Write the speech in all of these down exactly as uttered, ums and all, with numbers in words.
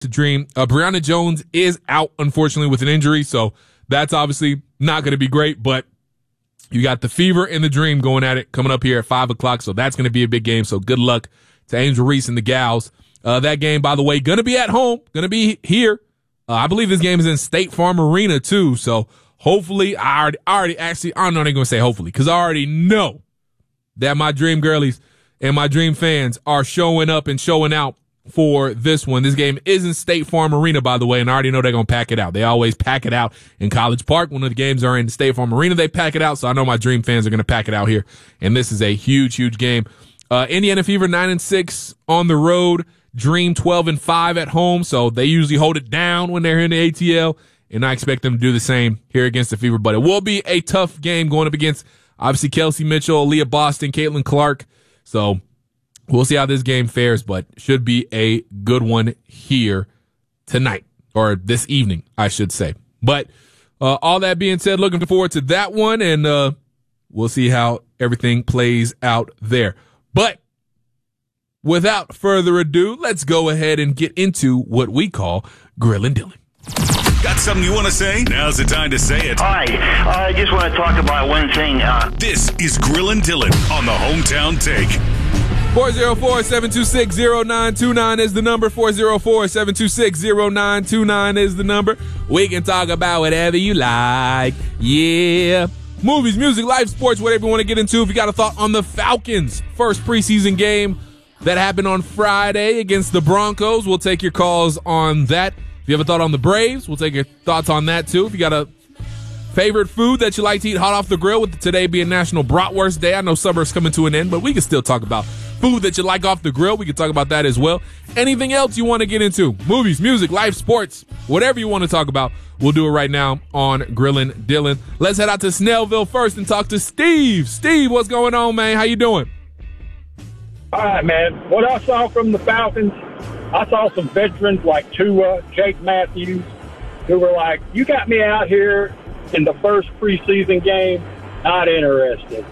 to dream. Uh, Brianna Jones is out, unfortunately, with an injury, so that's obviously not going to be great, but you got the Fever and the Dream going at it coming up here at five o'clock, so that's going to be a big game, so good luck to Angel Reese and the gals. Uh, that game, by the way, going to be at home, going to be here. Uh, I believe this game is in State Farm Arena, too, so hopefully, I already, I already actually, I'm not even going to say hopefully, because I already know that my Dream girlies and my Dream fans are showing up and showing out for this one. This game is in State Farm Arena, by the way, and I already know they're going to pack it out. They always pack it out in College Park. When the games are in State Farm Arena, they pack it out, so I know my Dream fans are going to pack it out here, and this is a huge, huge game. Uh, Indiana Fever nine and six on the road, Dream twelve and five at home, so they usually hold it down when they're in the A T L, and I expect them to do the same here against the Fever, but it will be a tough game going up against, obviously, Kelsey Mitchell, Leah Boston, Caitlin Clark, so we'll see how this game fares, but should be a good one here tonight, or this evening, I should say. But uh, all that being said, looking forward to that one, and uh, we'll see how everything plays out there. But without further ado, let's go ahead and get into what we call Grillin' Dylan. Got something you want to say? Now's the time to say it. Hi, I just want to talk about one thing. Uh, this is Grillin' Dylan on the Hometown Take. four oh four, seven two six, oh nine two nine is the number. four oh four, seven two six, oh nine two nine is the number. We can talk about whatever you like. Yeah. Movies, music, life, sports, whatever you want to get into. If you got a thought on the Falcons' first preseason game that happened on Friday against the Broncos, we'll take your calls on that. If you have a thought on the Braves, we'll take your thoughts on that too. If you got a favorite food that you like to eat hot off the grill, with today being National Bratwurst Day. I know summer's coming to an end, but we can still talk about food that you like off the grill. We can talk about that as well. Anything else you want to get into? Movies, music, life, sports, whatever you want to talk about, we'll do it right now on Grillin' Dylan. Let's head out to Snellville first and talk to Steve. Steve, what's going on, man? How you doing? All right, man. What I saw from the Falcons, I saw some veterans like Tua, Jake Matthews, who were like, you got me out here in the first preseason game, not interested.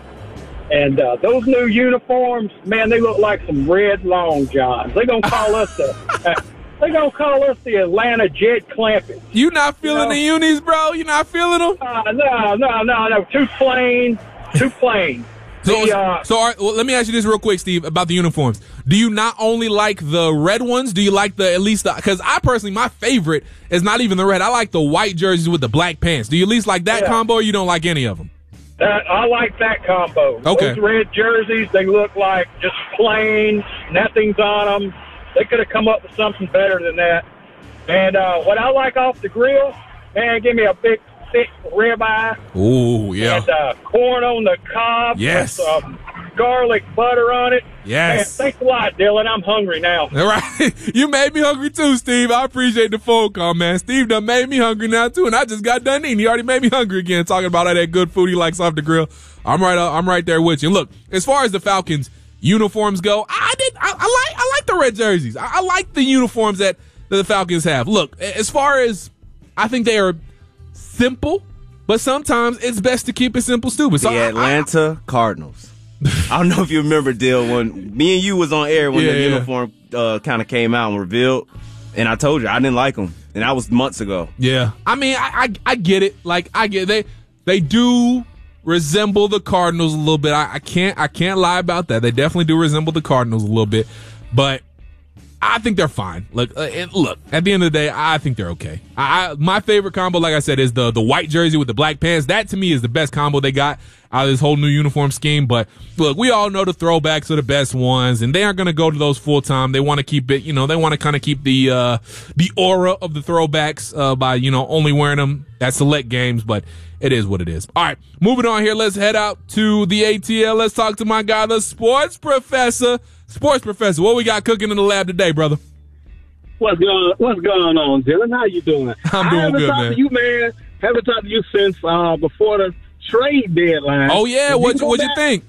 And uh, those new uniforms, man, they look like some red long johns. They're going to call us the uh, they gonna call us the Atlanta Jet Clampets. You not feeling you know? the unis, bro? You not feeling them? Uh, no, no, no, no. Too plain. Too plain. So, the, uh, so are, well, let me ask you this real quick, Steve, about the uniforms. Do you not only like the red ones? Do you like the, at least the, because I personally, my favorite is not even the red. I like the white jerseys with the black pants. Do you at least like that yeah. combo, or you don't like any of them? Uh, I like that combo. Okay. Those red jerseys, they look like just plain, nothing's on them. They could have come up with something better than that. And uh, what I like off the grill, man, give me a big, thick ribeye. Ooh, yeah. And uh, corn on the cob. Yes. With some garlic butter on it. Yes. Man, thanks a lot, Dylan. I'm hungry now. All right. You made me hungry too, Steve. I appreciate the phone call, man. Steve done made me hungry now too, and I just got done eating. He already made me hungry again, talking about all that good food he likes off the grill. I'm right. Uh, I'm right there with you. And look, as far as the Falcons uniforms go, I did. I, I like. I like the red jerseys. I, I like the uniforms that, that the Falcons have. Look, as far as I think they are simple, but sometimes it's best to keep it simple, stupid. So the Atlanta I, I, Cardinals. I don't know if you remember, Dill, when me and you was on air when yeah, the yeah. uniform uh, kind of came out and revealed, and I told you I didn't like them, and that was months ago. Yeah, I mean, I I, I get it. Like I get they they do resemble the Cardinals a little bit. I, I can't I can't lie about that. They definitely do resemble the Cardinals a little bit, but I think they're fine. Look, uh, and look. At the end of the day, I think they're okay. I, I my favorite combo, like I said, is the the white jersey with the black pants. That to me is the best combo they got out of this whole new uniform scheme. But look, we all know the throwbacks are the best ones, and they aren't going to go to those full time. They want to keep it, you know, they want to kind of keep the uh, the aura of the throwbacks uh, by you know only wearing them at select games. But it is what it is. All right, moving on here. Let's head out to the A T L. Let's talk to my guy, the sports professor. Sports professor, what we got cooking in the lab today, brother? What's going What's going on, Dylan? How you doing? I'm doing I haven't good, talked man. To you, man. Haven't talked to you since uh, before the trade deadline. Oh yeah, If what you what you back, think?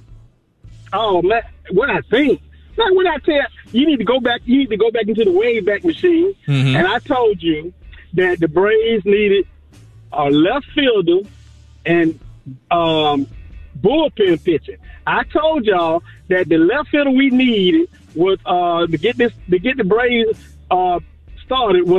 Oh man, what I think? Like what I tell you, need to go back. You need to go back into the Wayback Machine. Mm-hmm. And I told you that the Braves needed a left fielder and um, bullpen pitching. I told y'all that the left fielder we needed was uh, to get this to get the Braves uh, started was